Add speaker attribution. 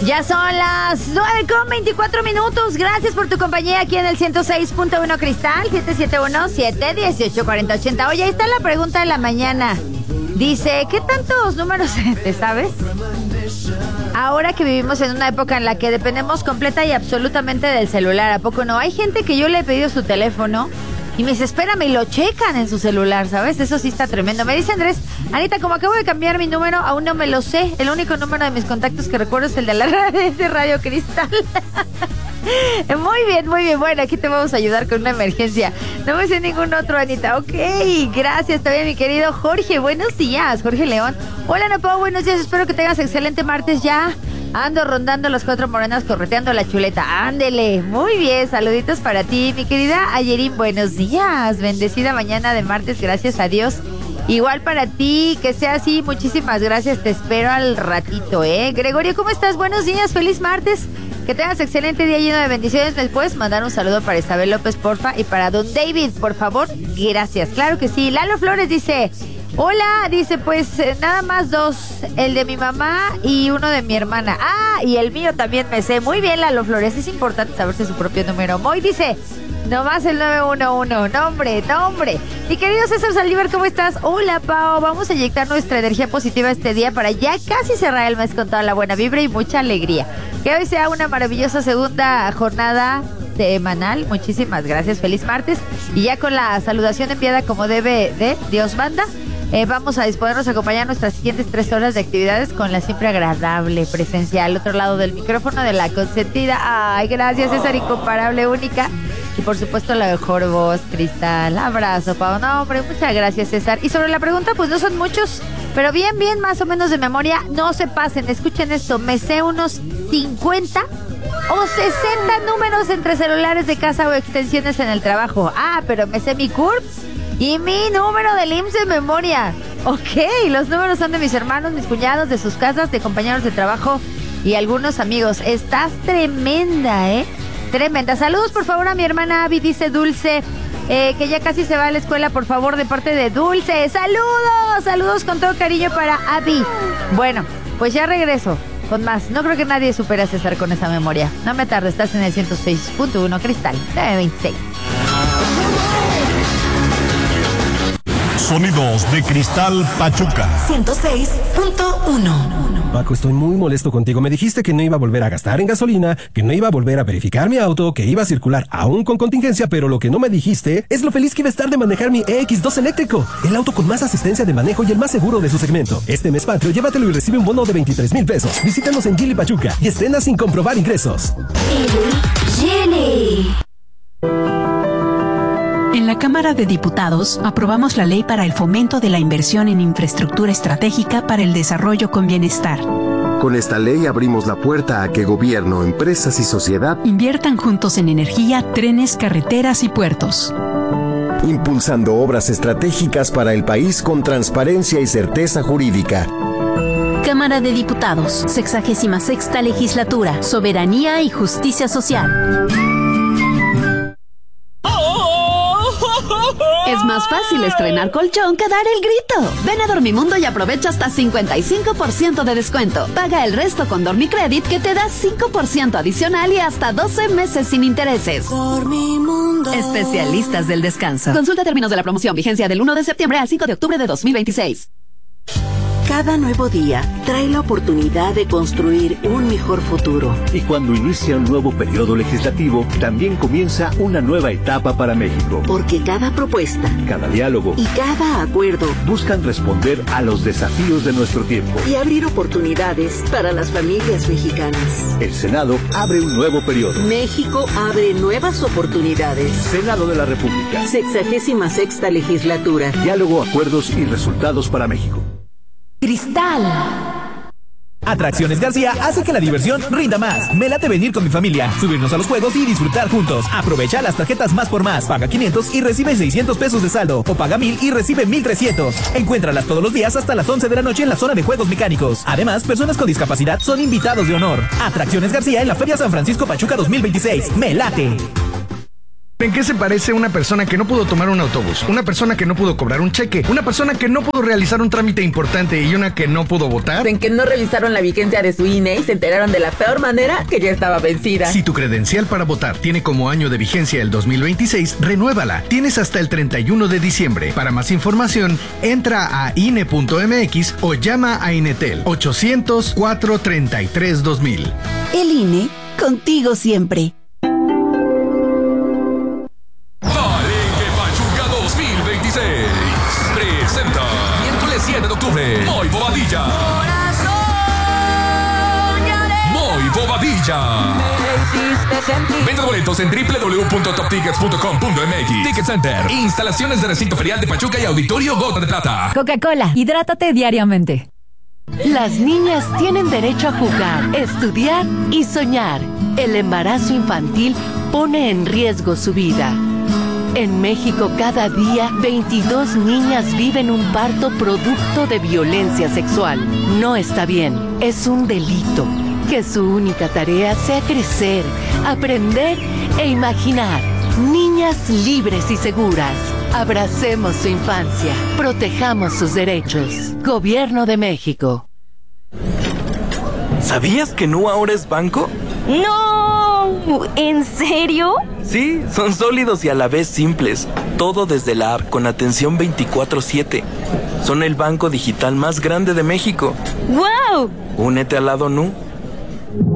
Speaker 1: Ya son las 9:24. Gracias por tu compañía aquí en el 106.1 Cristal, 771-718-4080. Oye, ahí está la pregunta de la mañana. Dice, ¿qué tantos números te sabes? Ahora que vivimos en una época en la que dependemos completa y absolutamente del celular, ¿a poco no? Hay gente que yo le he pedido su teléfono y me dice, espérame, y lo checan en su celular, ¿sabes? Eso sí está tremendo. Me dice Andrés, Anita, como acabo de cambiar mi número, aún no me lo sé. El único número de mis contactos que recuerdo es el de la Radio Cristal. Muy bien, muy bien. Bueno, aquí te vamos a ayudar con una emergencia. No me sé ningún otro, Anita. Ok, gracias. Está bien, mi querido Jorge. Buenos días, Jorge León. Hola, Napao, buenos días. Espero que tengas excelente martes ya. Ando rondando los 4 morenas, correteando la chuleta. Ándele. Muy bien, saluditos para ti, mi querida Ayerín. Buenos días. Bendecida mañana de martes, gracias a Dios. Igual para ti, que sea así. Muchísimas gracias. Te espero al ratito, ¿eh? Gregorio, ¿cómo estás? Buenos días. Feliz martes. Que tengas excelente día lleno de bendiciones. ¿Me puedes mandar un saludo para Isabel López, porfa? Y para don David, por favor. Gracias. Claro que sí. Lalo Flores dice... Hola, dice, pues nada más 2, el de mi mamá y uno de mi hermana. Ah, y el mío también me sé. Muy bien, Lalo Flores, es importante saberse su propio número. Moy dice, nomás el 911, nombre. Mi querido César Saldívar, ¿cómo estás? Hola, Pao, vamos a inyectar nuestra energía positiva este día para ya casi cerrar el mes con toda la buena vibra y mucha alegría. Que hoy sea una maravillosa segunda jornada semanal. Muchísimas gracias, feliz martes. Y ya con la saludación enviada como debe de Dios manda, vamos a disponernos a acompañar nuestras siguientes 3 horas de actividades con la siempre agradable presencia al otro lado del micrófono de la consentida. Ay, gracias, César, incomparable, única. Y por supuesto la mejor voz, Cristal. Abrazo, Pau. No, hombre, muchas gracias, César. Y sobre la pregunta, pues no son muchos, pero bien, más o menos de memoria. No se pasen, escuchen esto. Me sé unos 50 o 60 números entre celulares de casa o extensiones en el trabajo. Ah, pero me sé mi CURP y mi número del IMSS de memoria. Ok, los números son de mis hermanos, mis cuñados, de sus casas, de compañeros de trabajo y algunos amigos. Estás tremenda, ¿eh? Tremenda. Saludos, por favor, a mi hermana Abby, dice Dulce, que ya casi se va a la escuela, por favor, de parte de Dulce. Saludos con todo cariño para Abby. Bueno, pues ya regreso con más. No creo que nadie supere a César con esa memoria. No me tardo, estás en el 106.1 Cristal, 926.
Speaker 2: Sonidos de Cristal Pachuca
Speaker 3: 106.1. Paco, estoy muy molesto contigo. Me dijiste que no iba a volver a gastar en gasolina, que no iba a volver a verificar mi auto, que iba a circular aún con contingencia, pero lo que no me dijiste es lo feliz que iba a estar de manejar mi EX2 eléctrico, el auto con más asistencia de manejo y el más seguro de su segmento. Este mes patrio, llévatelo y recibe un bono de 23,000 pesos. Visítanos en Gili Pachuca y estrena sin comprobar ingresos.
Speaker 4: Gili. En la Cámara de Diputados aprobamos la ley para el fomento de la inversión en infraestructura estratégica para el desarrollo con bienestar.
Speaker 5: Con esta ley abrimos la puerta a que gobierno, empresas y sociedad
Speaker 4: inviertan juntos en energía, trenes, carreteras y puertos,
Speaker 5: impulsando obras estratégicas para el país con transparencia y certeza jurídica.
Speaker 6: Cámara de Diputados, 66ª Legislatura, Soberanía y Justicia Social. Es más fácil estrenar colchón que dar el grito. Ven a Dormimundo y aprovecha hasta 55% de descuento. Paga el resto con Dormicredit, que te da 5% adicional y hasta 12 meses sin intereses. Dormimundo. Especialistas del descanso. Consulta términos de la promoción. Vigencia del 1 de septiembre al 5 de octubre de 2026.
Speaker 7: Cada nuevo día trae la oportunidad de construir un mejor futuro.
Speaker 8: Y cuando inicia un nuevo periodo legislativo, también comienza una nueva etapa para México.
Speaker 7: Porque cada propuesta,
Speaker 8: cada diálogo
Speaker 7: y cada acuerdo
Speaker 8: buscan responder a los desafíos de nuestro tiempo
Speaker 7: y abrir oportunidades para las familias mexicanas.
Speaker 8: El Senado abre un nuevo periodo.
Speaker 7: México abre nuevas oportunidades.
Speaker 8: Senado de la República.
Speaker 7: 66ª Legislatura.
Speaker 8: Diálogo, acuerdos y resultados para México.
Speaker 9: Cristal. Atracciones García hace que la diversión rinda más. Me late venir con mi familia, subirnos a los juegos y disfrutar juntos. Aprovecha las tarjetas Más por Más. Paga 500 y recibe 600 pesos de saldo. O paga 1,000 y recibe 1,300. Encuéntralas todos los días hasta las 11 de la noche en la zona de juegos mecánicos. Además, personas con discapacidad son invitados de honor. Atracciones García en la Feria San Francisco Pachuca 2026. Me late.
Speaker 10: ¿En qué se parece una persona que no pudo tomar un autobús, una persona que no pudo cobrar un cheque, una persona que no pudo realizar un trámite importante y una que no pudo votar?
Speaker 11: En que no revisaron la vigencia de su INE y se enteraron de la peor manera que ya estaba vencida.
Speaker 10: Si tu credencial para votar tiene como año de vigencia el 2026, renuévala. Tienes hasta el 31 de diciembre. Para más información, entra a INE.mx o llama a Inetel 800-433-2000.
Speaker 12: El INE, contigo siempre.
Speaker 13: Presenta miércoles 7 de octubre Moy Bobadilla. Moy Bobadilla. Venta boletos en www.toptickets.com.mx. Ticket Center. Instalaciones de recinto ferial de Pachuca y Auditorio Gota de Plata.
Speaker 14: Coca-Cola, hidrátate diariamente.
Speaker 15: Las niñas tienen derecho a jugar, estudiar y soñar. El embarazo infantil pone en riesgo su vida. En México, cada día, 22 niñas viven un parto producto de violencia sexual. No está bien, es un delito. Que su única tarea sea crecer, aprender e imaginar. Niñas libres y seguras. Abracemos su infancia, protejamos sus derechos. Gobierno de México.
Speaker 16: ¿Sabías que Nu ahora es banco?
Speaker 17: ¡No! ¿En serio?
Speaker 16: Sí, son sólidos y a la vez simples. Todo desde la app con atención 24/7. Son el banco digital más grande de México.
Speaker 17: ¡Wow!
Speaker 16: Únete al lado Nu.